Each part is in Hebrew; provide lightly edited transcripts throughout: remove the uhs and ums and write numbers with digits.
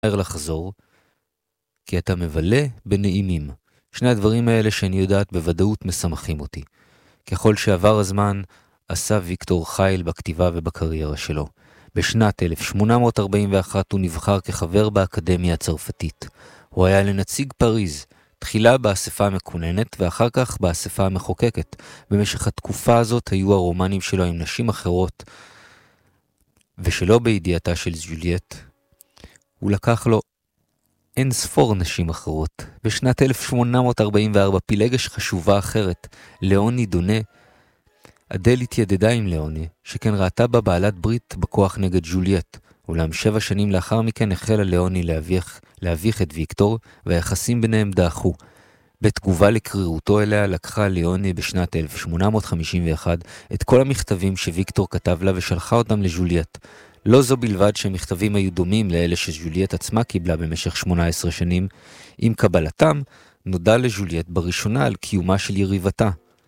לחזור, כי אתה מבלה בנעימים. שני הדברים האלה שאני יודעת בוודאות משמחים אותי. ככל שעבר הזמן, עשה ויקטור חיל בכתיבה ובקריירה שלו. בשנת 1841 הוא נבחר כחבר באקדמיה הצרפתית. הוא היה לנציג פריז, תחילה באספה המקוננת ואחר כך באספה המחוקקת. במשך התקופה הזאת היו הרומנים שלו עם נשים אחרות, ושלא בידיעתה של ז'וליאט, הוא לקח לו אין ספור נשים אחרות. בשנת 1844 פילגש חשובה אחרת, ליאוני דונה, אדל התיידדה עם ליאוני, שכן ראתה בה בעלת ברית בכוח נגד ז'וליאט, אולם 7 שנים לאחר מכן החלה ליאוני להביך את ויקטור, והיחסים ביניהם דעכו. בתגובה לקרירותו אליה לקחה ליאוני בשנת 1851 את כל המכתבים שוויקטור כתב לה ושלחה אותם לז'וליאט. לא זו בלבד שהמכתבים היו דומים לאלה שז'וליאט עצמה קיבלה במשך 18 שנים, עם קבלתם נודע לז'וליאט בראשונה על קיומה של יריבתה.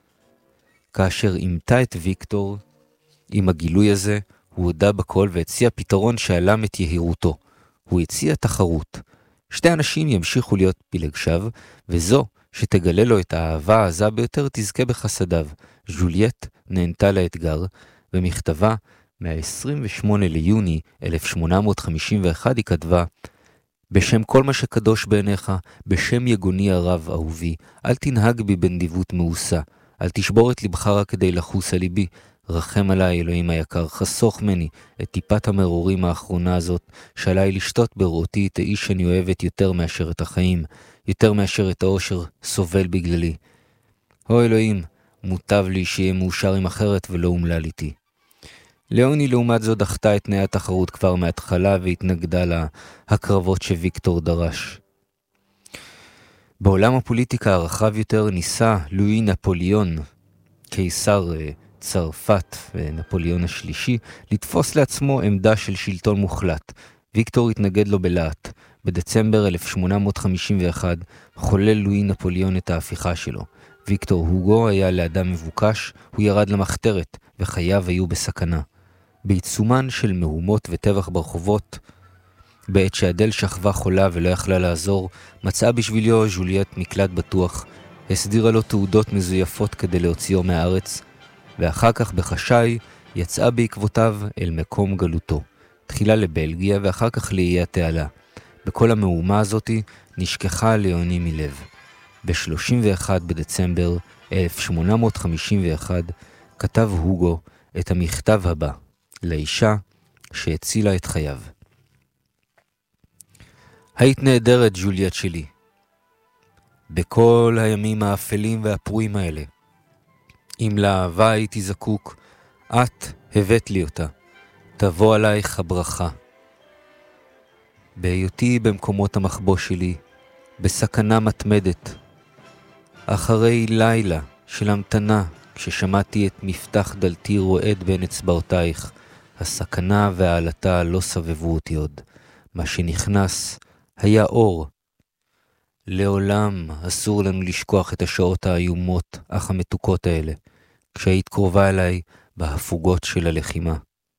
כאשר אימתה את ויקטור עם הגילוי הזה, הוא הודע בכל והציע פתרון שעלם את יהירותו. הוא הציע תחרות. 2 אנשים ימשיכו להיות פילגשיו, וזו שתגלה לו את האהבה העזה ביותר תזכה בחסדיו. ז'וליאט נענתה לאתגר, במכתבה מה-28 ליוני 1851 היא כתבה, בשם כל מה שקדוש בעיניך, בשם יגוני הרב אהובי, אל תנהג בי בנדיבות מאוסה, אל תשבור את לבך רק כדי לחוס על ליבי, רחם עליי אלוהים היקר, חסוך מני את טיפת המרורים האחרונה הזאת, שעליי לשתות בראותי את האיש שאני אוהבת יותר מאשר את החיים, יותר מאשר את האושר סובל בגללי. הו אלוהים, מוטב לי שיהיה מאושר עם אחרת ולא אומלל איתי. ליאוני לעומת זו דחתה את תנאי התחרות כבר מההתחלה והתנגדה להקרבות שוויקטור דרש. בעולם הפוליטיקה הרחב יותר ניסה לואי נפוליאון, קיסר צרפת ונפוליאון השלישי, לתפוס לעצמו עמדה של שלטון מוחלט. ויקטור התנגד לו בלהט. בדצמבר 1851 חולל לואי נפוליאון את ההפיכה שלו. ויקטור הוגו היה לאדם מבוקש, הוא ירד למחתרת וחייו היו בסכנה. בעיצומן של מהומות וטבח ברחובות, בעת שאדל שכבה חולה ולא יכלה לעזור, מצאה בשבילו ז'וליאט מקלט בטוח, הסדירה לו תעודות מזויפות כדי להוציאו מהארץ, ואחר כך בחשאי יצאה בעקבותיו אל מקום גלותו, תחילה לבלגיה ואחר כך לאיי התעלה. בכל המהומה הזאת נשכחה ליאוני מלב. ב-31 בדצמבר 1851 כתב הוגו את המכתב הבא לאישה שהצילה את חייו. היית נהדרת ז'וליאט שלי. בכל הימים האפלים והפרועים האלה. אם לאהבה הייתי זקוק, את הבאת לי אותה. תבוא עלייך הברכה. בהיותי במקומות המחבוא שלי, בסכנה מתמדת. אחרי לילה של המתנה, כששמעתי את מפתח דלתי רועד בין אצבעותייך, הסכנה והעלתה לא סבבו אותי עוד. מה שנכנס היה אור. לעולם אסור לנו לשכוח את השעות האיומות אך המתוקות האלה, כשהיית קרובה אליי בהפוגות של הלחימה.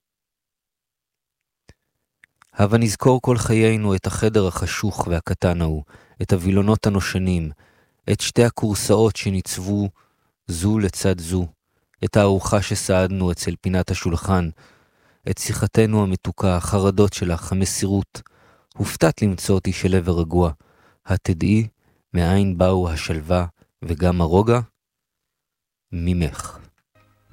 הבה נזכור כל חיינו את החדר החשוך והקטן ההוא, את הווילונות הנושנים, את 2 הקורסאות שניצבו זו לצד זו, את הארוחה שסעדנו אצל פינת השולחן, את שיחתנו המתוקה, החרדות שלך, המסירות. הופתעת למצוא אותי שלב ורגוע. התדעי מאין באו השלווה וגם הרוגע? ממך.